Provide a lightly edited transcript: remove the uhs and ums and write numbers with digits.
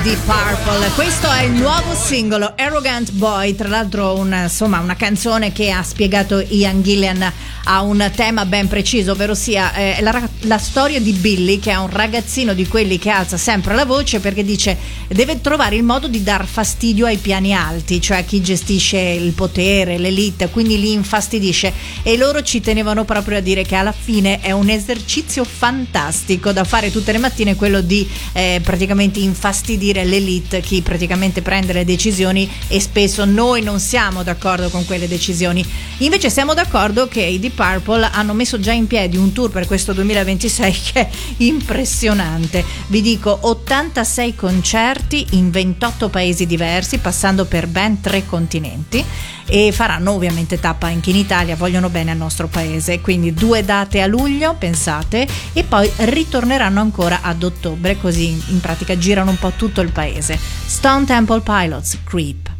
Deep Purple. Questo è il nuovo singolo Arrogant Boy, tra l'altro una canzone che ha spiegato Ian Gillan a un tema ben preciso, ovvero sia la storia di Billy, che è un ragazzino di quelli che alza sempre la voce perché dice deve trovare il modo di dar fastidio ai piani alti, cioè a chi gestisce il potere, l'elite, quindi li infastidisce, e loro ci tenevano proprio a dire che alla fine è un esercizio fantastico da fare tutte le mattine, quello di praticamente infastidire l'elite, chi praticamente prende le decisioni, e spesso noi non siamo d'accordo con quelle decisioni. Invece siamo d'accordo che i Deep Purple hanno messo già in piedi un tour per questo 2026 che è impressionante. Vi dico 86 concerti in 28 paesi diversi, passando per ben 3 continenti, e faranno ovviamente tappa anche in Italia, vogliono bene al nostro paese, quindi 2 date a luglio, pensate, e poi ritorneranno ancora ad ottobre, così in pratica girano un po' tutto il paese. Stone Temple Pilots, Creep.